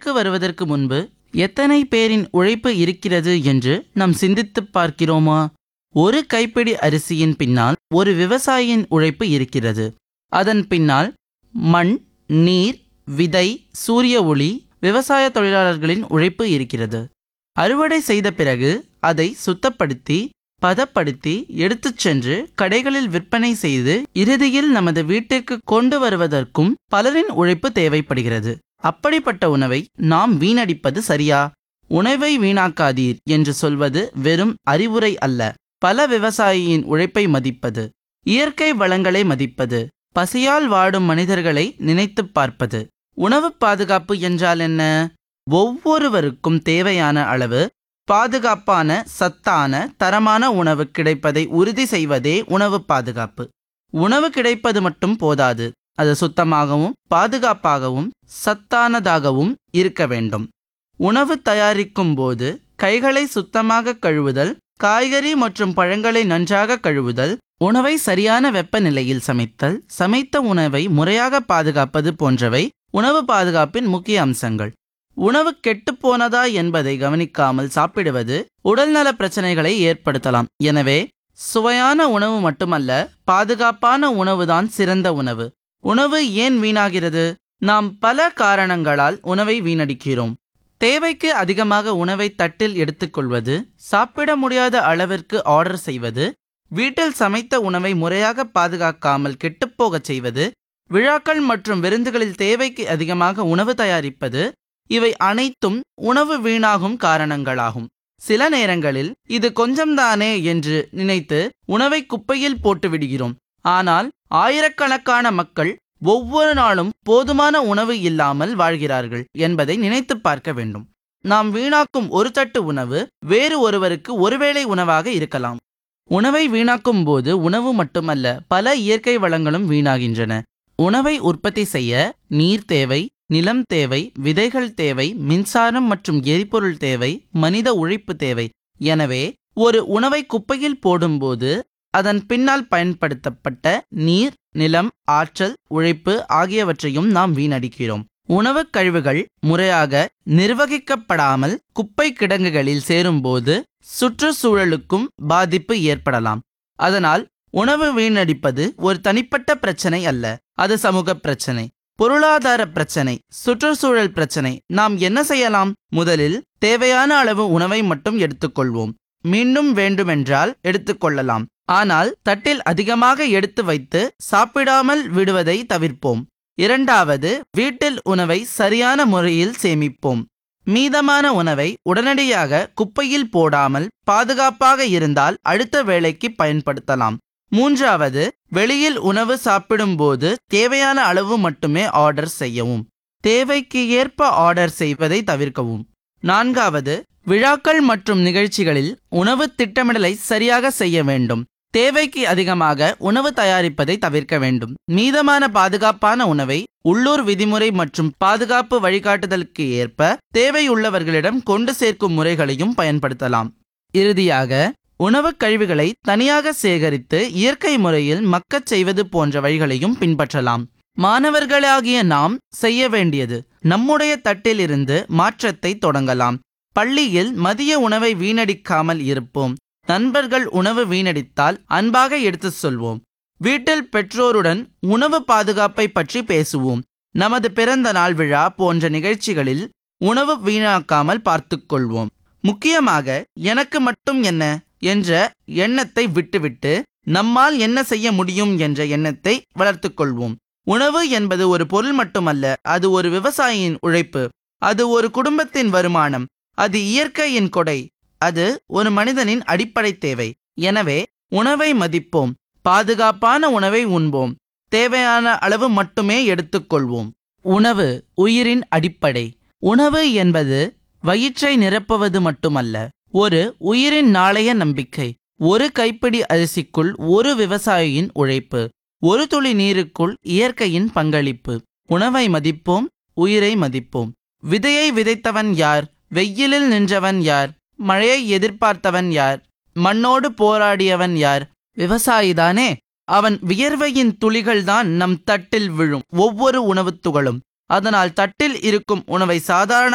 தட்டுக்கு வருவதற்கு முன்பு எத்தனை பேரின் உழைப்பு இருக்கிறது என்று நாம் சிந்தித்துப் பார்க்கிறோமா? ஒரு கைப்பிடி அரிசியின் பின்னால் ஒரு விவசாயியின் உழைப்பு இருக்கிறது. அதன் பின்னால் மண், நீர், விதை, சூரிய ஒளி, விவசாய தொழிலாளர்களின் உழைப்பு இருக்கிறது. அறுவடை செய்த பிறகு அதை சுத்தப்படுத்தி பதப்படுத்தி எடுத்துச் சென்று கடைகளில் விற்பனை செய்து இறுதியில் நமது வீட்டிற்கு கொண்டு வருவதற்கும் பலரின் உழைப்பு தேவைப்படுகிறது. அப்படிப்பட்ட உணவை நாம் வீணடிப்பது சரியா? உணவை வீணாக்காதீர் என்று சொல்வது வெறும் அறிவுரை அல்ல. பல விவசாயியின் உழைப்பை மதிப்பது, இயற்கை வளங்களை மதிப்பது, பசியால் வாடும் மனிதர்களை நினைத்துப் பார்ப்பது. உணவு பாதுகாப்பு என்றால் என்ன? ஒவ்வொருவருக்கும் தேவையான அளவு பாதுகாப்பான, சத்தான, தரமான உணவு கிடைப்பதை உறுதி செய்வதே உணவு பாதுகாப்பு. உணவு கிடைப்பது மட்டும் போதாது, அது சுத்தமாகவும் பாதுகாப்பாகவும் சத்தானதாகவும் இருக்க வேண்டும். உணவு தயாரிக்கும் போது கைகளை சுத்தமாக கழுவுதல், காய்கறி மற்றும் பழங்களை நன்றாக கழுவுதல், உணவை சரியான வெப்பநிலையில் சமைத்தல், சமைத்த உணவை முறையாக பாதுகாப்பது போன்றவை உணவு பாதுகாப்பின் முக்கிய அம்சங்கள். உணவு கெட்டுப்போனதா என்பதை கவனிக்காமல் சாப்பிடுவது உடல்நல பிரச்சனைகளை ஏற்படுத்தலாம். எனவே சுவையான உணவு மட்டுமல்ல, பாதுகாப்பான உணவுதான் சிறந்த உணவு. உணவு ஏன் வீணாகிறது? நாம் பல காரணங்களால் உணவை வீணடிக்கிறோம். தேவைக்கு அதிகமாக உணவை தட்டில் எடுத்துக்கொள்வது, சாப்பிட முடியாத அளவிற்கு ஆர்டர் செய்வது, வீட்டில் சமைத்த உணவை முறையாக பாதுகாக்காமல் கெட்டுப்போகச் செய்வது, விழாக்கள் மற்றும் விருந்துகளில் தேவைக்கு அதிகமாக உணவு தயாரிப்பது, இவை அனைத்தும் உணவு வீணாகும் காரணங்களாகும். சில நேரங்களில் இது கொஞ்சம்தானே என்று நினைத்து உணவை குப்பையில் போட்டு விடுகிறோம். ஆனால் ஆயிரக்கணக்கான மக்கள் ஒவ்வொரு நாளும் போதுமான உணவு இல்லாமல் வாழ்கிறார்கள் என்பதை நினைத்து பார்க்க வேண்டும். நாம் வீணாக்கும் ஒரு தட்டு உணவு வேறு ஒருவருக்கு ஒருவேளை உணவாக இருக்கலாம். உணவை வீணாக்கும் போது உணவு மட்டுமல்ல, பல இயற்கை வளங்களும் வீணாகின்றன. உணவை உற்பத்தி செய்ய நீர் தேவை, நிலம் தேவை, விதைகள் தேவை, மின்சாரம் மற்றும் எரிபொருள் தேவை, மனித உழைப்பு தேவை. எனவே ஒரு உணவை குப்பையில் போடும்போது அதன் பின்னால் பயன்படுத்தப்பட்ட நீர், நிலம், ஆற்றல், உழைப்பு ஆகியவற்றையும் நாம் வீணடிக்கிறோம். உணவு கழிவுகள் முறையாக நிர்வகிக்கப்படாமல் குப்பை கிடங்குகளில் சேரும்போது சுற்றுச்சூழலுக்கும் பாதிப்பு ஏற்படலாம். அதனால் உணவு வீணடிப்பது ஒரு தனிப்பட்ட பிரச்சனை அல்ல, அது சமூக பிரச்சனை, பொருளாதார பிரச்சனை, சுற்றுச்சூழல் பிரச்சனை. நாம் என்ன செய்யலாம்? முதலில் தேவையான அளவு உணவை மட்டும் எடுத்துக்கொள்வோம். மீண்டும் வேண்டுமென்றால் எடுத்துக்கொள்ளலாம். ஆனால் தட்டில் அதிகமாக எடுத்து வைத்து சாப்பிடாமல் விடுவதை தவிர்ப்போம். இரண்டாவது, வீட்டில் உணவை சரியான முறையில் சேமிப்போம். மீதமான உணவை உடனடியாக குப்பையில் போடாமல் பாதுகாப்பாக இருந்தால் அடுத்த வேளைக்கு பயன்படுத்தலாம். மூன்றாவது, வெளியில் உணவு சாப்பிடும்போது தேவையான அளவு மட்டுமே ஆர்டர் செய்யவும். தேவைக்கு ஏற்ப ஆர்டர் செய்வதை தவிர்க்கவும். நான்காவது, விழாக்கள் மற்றும் நிகழ்ச்சிகளில் உணவு திட்டமிடலை சரியாக செய்ய வேண்டும். தேவைக்கு அதிகமாக உணவு தயாரிப்பதை தவிர்க்க வேண்டும். மீதமான பாதுகாப்பான உணவை உள்ளூர் விதிமுறை மற்றும் பாதுகாப்பு வழிகாட்டுதலுக்கு ஏற்ப தேவையுள்ளவர்களிடம் கொண்டு சேர்க்கும் முறைகளையும் பயன்படுத்தலாம். இறுதியாக, உணவு கழிவுகளை தனியாக சேகரித்து இயற்கை முறையில் மக்கச் செய்வது போன்ற வழிகளையும் பின்பற்றலாம். மாணவர்களாகிய நாம் செய்ய வேண்டியது, நம்முடைய தட்டிலிருந்து மாற்றத்தை தொடங்கலாம். பள்ளியில் மதிய உணவை வீணடிக்காமல் இருப்போம். நண்பர்கள் உணவு வீணடித்தால் அன்பாக எடுத்துச் சொல்வோம். வீட்டில் பெற்றோருடன் உணவு பாதுகாப்பை பற்றி பேசுவோம். நமது பிறந்த நாள் விழா போன்ற நிகழ்ச்சிகளில் உணவு வீணாக்காமல் பார்த்துக்கொள்வோம். முக்கியமாக எனக்கு மட்டும் என்ன என்ற எண்ணத்தை விட்டுவிட்டு நம்மால் என்ன செய்ய முடியும் என்ற எண்ணத்தை வளர்த்துக் கொள்வோம். உணவு என்பது ஒரு பொருள் மட்டுமல்ல, அது ஒரு விவசாயியின் உழைப்பு, அது ஒரு குடும்பத்தின் வருமானம், அது இயற்கையின் கொடை, அது ஒரு மனிதனின் அடிப்படை தேவை. எனவே உணவை மதிப்போம், பாதுகாப்பான உணவை உண்போம், தேவையான அளவு மட்டுமே எடுத்துக்கொள்வோம். உணவு உயிரின் அடிப்படை. உணவு என்பது வயிற்றை நிரப்புவது மட்டுமல்ல, ஒரு உயிரின் நாளைய நம்பிக்கை. ஒரு கைப்பிடி அரிசிக்குள் ஒரு விவசாயியின் உழைப்பு, ஒரு துளி நீருக்குள் இயற்கையின் பங்களிப்பு. உணவை மதிப்போம், உயிரை மதிப்போம். விதையை விதைத்தவன் யார்? வெயிலில் நின்றவன் யார்? மழையை எதிர்பார்த்தவன் யார்? மண்ணோடு போராடியவன் யார்? விவசாயிதானே. அவன் வியர்வையின் துளிகள்தான் நம் தட்டில் விழும் ஒவ்வொரு உணவுத் துகளும். அதனால் தட்டில் இருக்கும் உணவை சாதாரண